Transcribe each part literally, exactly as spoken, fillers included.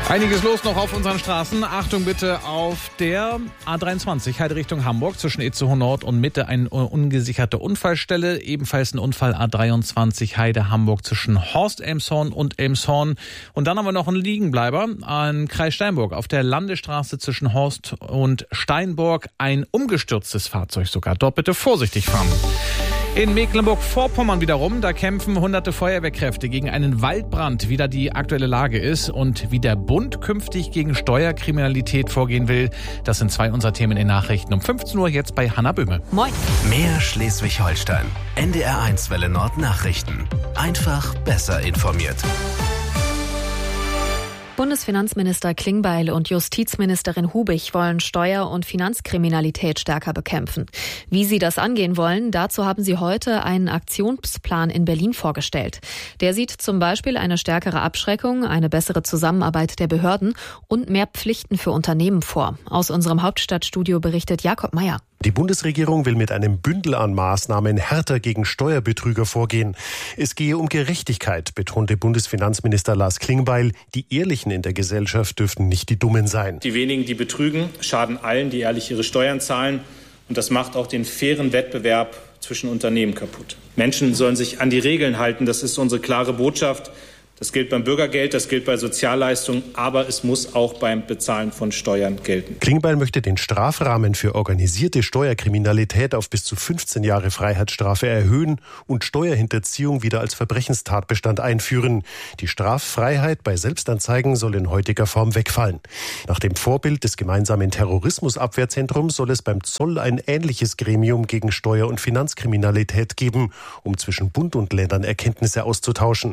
Einiges los noch auf unseren Straßen. Achtung bitte auf der A dreiundzwanzig, Heide Richtung Hamburg, zwischen Itzehoe Nord und Mitte eine ungesicherte Unfallstelle. Ebenfalls ein Unfall A dreiundzwanzig, Heide Hamburg, zwischen Horst Elmshorn und Elmshorn. Und dann haben wir noch einen Liegenbleiber an Kreis Steinburg auf der Landesstraße zwischen Horst und Steinburg. Ein umgestürztes Fahrzeug sogar. Dort bitte vorsichtig fahren. In Mecklenburg-Vorpommern wiederum, da kämpfen hunderte Feuerwehrkräfte gegen einen Waldbrand, wie da die aktuelle Lage ist und wie der Bund künftig gegen Steuerkriminalität vorgehen will. Das sind zwei unserer Themen in Nachrichten um fünfzehn Uhr jetzt bei Hanna Böhme. Moin. Mehr Schleswig-Holstein. N D R eins Welle Nord Nachrichten. Einfach besser informiert. Bundesfinanzminister Klingbeil und Justizministerin Hubig wollen Steuer- und Finanzkriminalität stärker bekämpfen. Wie sie das angehen wollen, dazu haben sie heute einen Aktionsplan in Berlin vorgestellt. Der sieht zum Beispiel eine stärkere Abschreckung, eine bessere Zusammenarbeit der Behörden und mehr Pflichten für Unternehmen vor. Aus unserem Hauptstadtstudio berichtet Jakob Meyer. Die Bundesregierung will mit einem Bündel an Maßnahmen härter gegen Steuerbetrüger vorgehen. Es gehe um Gerechtigkeit, betonte Bundesfinanzminister Lars Klingbeil. Die Ehrlichen in der Gesellschaft dürften nicht die Dummen sein. Die wenigen, die betrügen, schaden allen, die ehrlich ihre Steuern zahlen. Und das macht auch den fairen Wettbewerb zwischen Unternehmen kaputt. Menschen sollen sich an die Regeln halten. Das ist unsere klare Botschaft. Das gilt beim Bürgergeld, das gilt bei Sozialleistungen, aber es muss auch beim Bezahlen von Steuern gelten. Klingbeil möchte den Strafrahmen für organisierte Steuerkriminalität auf bis zu fünfzehn Jahre Freiheitsstrafe erhöhen und Steuerhinterziehung wieder als Verbrechenstatbestand einführen. Die Straffreiheit bei Selbstanzeigen soll in heutiger Form wegfallen. Nach dem Vorbild des gemeinsamen Terrorismusabwehrzentrums soll es beim Zoll ein ähnliches Gremium gegen Steuer- und Finanzkriminalität geben, um zwischen Bund und Ländern Erkenntnisse auszutauschen.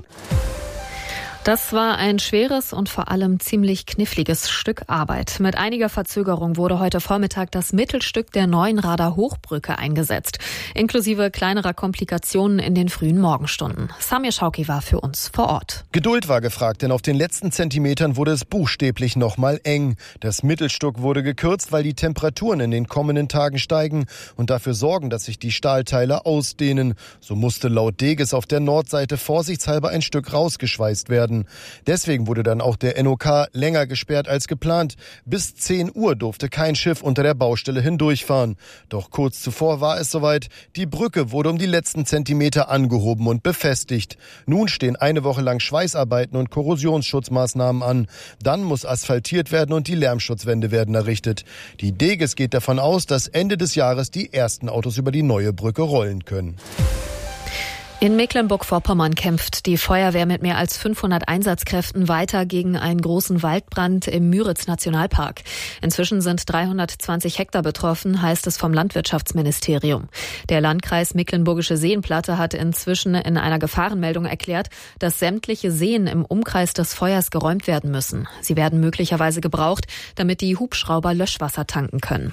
Das war ein schweres und vor allem ziemlich kniffliges Stück Arbeit. Mit einiger Verzögerung wurde heute Vormittag das Mittelstück der Neuenrader Hochbrücke eingesetzt, inklusive kleinerer Komplikationen in den frühen Morgenstunden. Samir Schauki war für uns vor Ort. Geduld war gefragt, denn auf den letzten Zentimetern wurde es buchstäblich noch mal eng. Das Mittelstück wurde gekürzt, weil die Temperaturen in den kommenden Tagen steigen und dafür sorgen, dass sich die Stahlteile ausdehnen. So musste laut Deges auf der Nordseite vorsichtshalber ein Stück rausgeschweißt werden. Deswegen wurde dann auch der N O K länger gesperrt als geplant. Bis zehn Uhr durfte kein Schiff unter der Baustelle hindurchfahren. Doch kurz zuvor war es soweit. Die Brücke wurde um die letzten Zentimeter angehoben und befestigt. Nun stehen eine Woche lang Schweißarbeiten und Korrosionsschutzmaßnahmen an. Dann muss asphaltiert werden und die Lärmschutzwände werden errichtet. Die Deges geht davon aus, dass Ende des Jahres die ersten Autos über die neue Brücke rollen können. In Mecklenburg-Vorpommern kämpft die Feuerwehr mit mehr als fünfhundert Einsatzkräften weiter gegen einen großen Waldbrand im Müritz-Nationalpark. Inzwischen sind dreihundertzwanzig Hektar betroffen, heißt es vom Landwirtschaftsministerium. Der Landkreis Mecklenburgische Seenplatte hat inzwischen in einer Gefahrenmeldung erklärt, dass sämtliche Seen im Umkreis des Feuers geräumt werden müssen. Sie werden möglicherweise gebraucht, damit die Hubschrauber Löschwasser tanken können.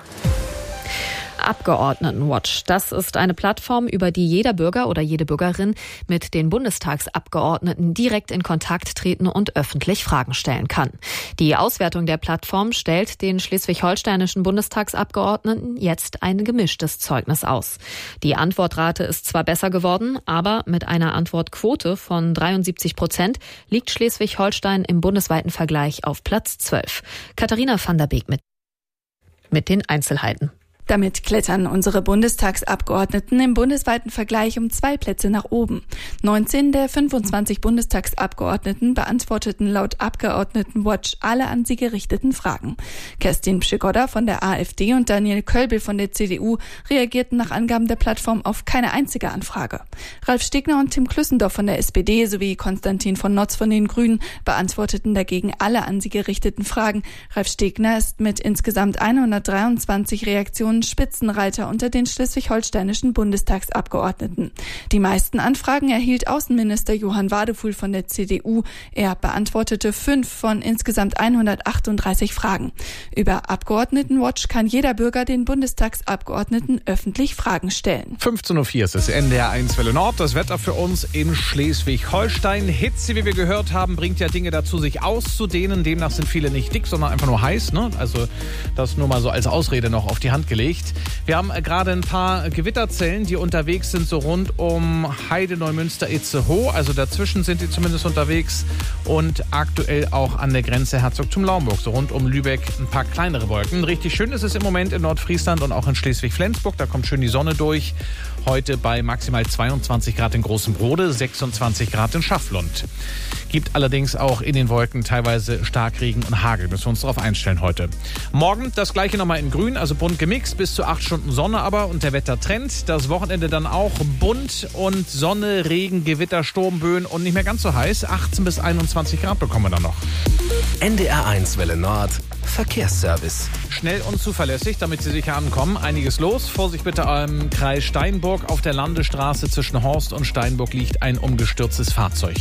Abgeordnetenwatch. Das ist eine Plattform, über die jeder Bürger oder jede Bürgerin mit den Bundestagsabgeordneten direkt in Kontakt treten und öffentlich Fragen stellen kann. Die Auswertung der Plattform stellt den schleswig-holsteinischen Bundestagsabgeordneten jetzt ein gemischtes Zeugnis aus. Die Antwortrate ist zwar besser geworden, aber mit einer Antwortquote von dreiundsiebzig Prozent liegt Schleswig-Holstein im bundesweiten Vergleich auf Platz zwölf. Katharina van der Beek mit, mit den Einzelheiten. Damit klettern unsere Bundestagsabgeordneten im bundesweiten Vergleich um zwei Plätze nach oben. neunzehn der fünfundzwanzig Bundestagsabgeordneten beantworteten laut Abgeordnetenwatch alle an sie gerichteten Fragen. Kerstin Pschigodda von der AfD und Daniel Kölbel von der C D U reagierten nach Angaben der Plattform auf keine einzige Anfrage. Ralf Stegner und Tim Klüssendorf von der S P D sowie Konstantin von Notz von den Grünen beantworteten dagegen alle an sie gerichteten Fragen. Ralf Stegner ist mit insgesamt hundertdreiundzwanzig Reaktionen Spitzenreiter unter den schleswig-holsteinischen Bundestagsabgeordneten. Die meisten Anfragen erhielt Außenminister Johann Wadefuhl von der C D U. Er beantwortete fünf von insgesamt hundertachtunddreißig Fragen. Über Abgeordnetenwatch kann jeder Bürger den Bundestagsabgeordneten öffentlich Fragen stellen. fünfzehn Uhr vier ist es N D R eins Welle Nord. Das Wetter für uns in Schleswig-Holstein. Hitze, wie wir gehört haben, bringt ja Dinge dazu, sich auszudehnen. Demnach sind viele nicht dick, sondern einfach nur heiß. Ne? Also das nur mal so als Ausrede noch auf die Hand gelegt. aufgelegt. Wir haben gerade ein paar Gewitterzellen, die unterwegs sind, so rund um Heide, Neumünster, Itzehoe. Also dazwischen sind die zumindest unterwegs. Und aktuell auch an der Grenze Herzogtum-Lauenburg, so rund um Lübeck, ein paar kleinere Wolken. Richtig schön ist es im Moment in Nordfriesland und auch in Schleswig-Flensburg. Da kommt schön die Sonne durch. Heute bei maximal zweiundzwanzig Grad in Großem Brode, sechsundzwanzig Grad in Schafflund. Gibt allerdings auch in den Wolken teilweise Starkregen und Hagel. Müssen wir uns darauf einstellen heute. Morgen das gleiche nochmal in grün, also bunt gemixt, bis zu acht Stunden Sonne aber und der Wettertrend. Das Wochenende dann auch bunt und Sonne, Regen, Gewitter, Sturmböen und nicht mehr ganz so heiß. achtzehn bis einundzwanzig Grad bekommen wir dann noch. N D R eins Welle Nord. Verkehrsservice. Schnell und zuverlässig, damit Sie sicher ankommen. Einiges los. Vorsicht bitte im Kreis Steinburg. Auf der Landesstraße zwischen Horst und Steinburg liegt ein umgestürztes Fahrzeug.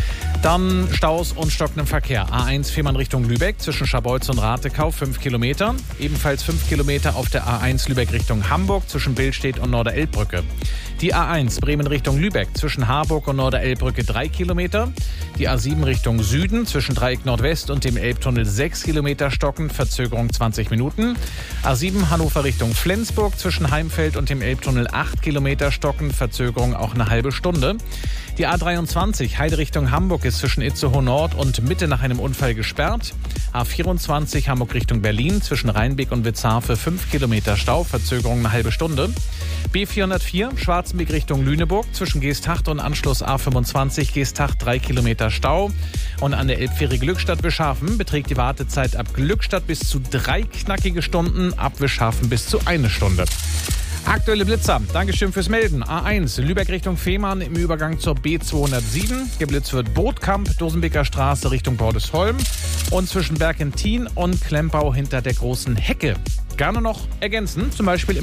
Dann Staus und stockendem Verkehr. A eins Fehmarn Richtung Lübeck zwischen Scharbeutz und Ratekau fünf Kilometer. Ebenfalls fünf Kilometer auf der A eins Lübeck Richtung Hamburg zwischen Billstedt und Norderelbbrücke. Die A eins Bremen Richtung Lübeck zwischen Harburg und Norderelbbrücke drei Kilometer. Die A sieben Richtung Süden zwischen Dreieck Nordwest und dem Elbtunnel sechs Kilometer stocken, Verzögerung zwanzig Minuten. A sieben Hannover Richtung Flensburg zwischen Heimfeld und dem Elbtunnel acht Kilometer stocken, Verzögerung auch eine halbe Stunde. Die A dreiundzwanzig Heide Richtung Hamburg ist zwischen Itzehoe Nord und Mitte nach einem Unfall gesperrt. A vierundzwanzig Hamburg Richtung Berlin zwischen Rheinbeck und Witzhafe fünf Kilometer Stau, Verzögerung eine halbe Stunde. B vierhundertvier Schwarzenbeck Richtung Lüneburg zwischen Geesthacht und Anschluss A fünfundzwanzig Geesthacht drei Kilometer Stau. Und an der Elbfähre Glückstadt-Wischhafen beträgt die Wartezeit ab Glückstadt bis zu drei knackige Stunden, ab Wischhafen bis zu eine Stunde. Aktuelle Blitzer. Dankeschön fürs Melden. A eins Lübeck Richtung Fehmarn im Übergang zur B zweihundertsieben. Geblitzt wird Bootkamp, Dosenbeker Straße Richtung Bordesholm und zwischen Bergentin und Klempau hinter der großen Hecke. Gerne noch ergänzen, zum Beispiel im